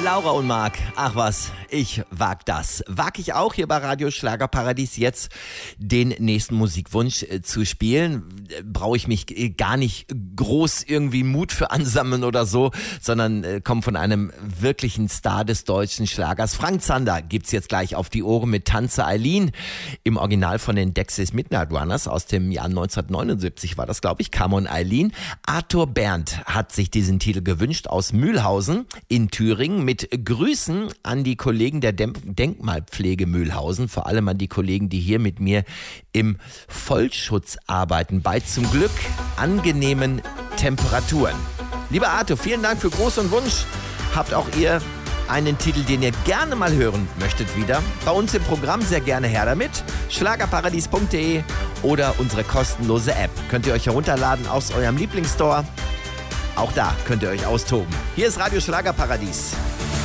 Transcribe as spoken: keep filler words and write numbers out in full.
Laura und Marc, ach was, ich wag das. Wag ich auch hier bei Radio Schlagerparadies jetzt den nächsten Musikwunsch äh, zu spielen. Äh, Brauche ich mich äh, gar nicht groß irgendwie Mut für ansammeln oder so, sondern äh, komme von einem wirklichen Star des deutschen Schlagers. Frank Zander gibt's jetzt gleich auf die Ohren mit Tanze Eileen. Im Original von den Dexys Midnight Runners aus dem Jahr neunzehnhundertneunundsiebzig war das, glaube ich, Come on Eileen. Arthur Berndt hat sich diesen Titel gewünscht aus Mühlhausen in Thüringen mit Grüßen an die Kollegen der Dem- Denkmalpflege Mühlhausen, vor allem an die Kollegen, die hier mit mir im Vollschutz arbeiten, bei zum Glück angenehmen Temperaturen. Lieber Arthur, vielen Dank für Gruß und Wunsch. Habt auch ihr einen Titel, den ihr gerne mal hören möchtet wieder? Bei uns im Programm sehr gerne her damit. schlagerparadies punkt de oder unsere kostenlose App. Könnt ihr euch herunterladen aus eurem Lieblingsstore. Auch da könnt ihr euch austoben. Hier ist Radio Schlagerparadies.